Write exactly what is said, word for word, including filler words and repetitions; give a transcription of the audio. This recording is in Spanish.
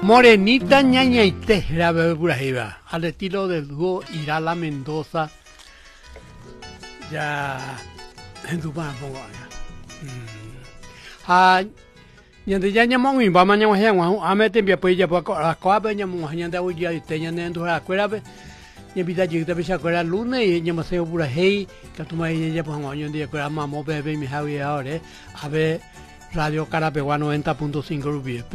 Morenita ñañaité, la por ahí va. Al estilo del dúo Irala Mendoza. Ya. En tu pan pongo acá. Ah. Ñande ya ñamón mi mamá ñamón ya ñamón a meter bien pues ya pues a coapa ñamón ñande hoy día te ñande en tu escuela pues y vida llegó te escuela lunes y ñamón se por ahí que tú me ya pues año día escuela mamá bebé mi javi ahora a ver Radio Carapeguá noventa punto cinco Rubí.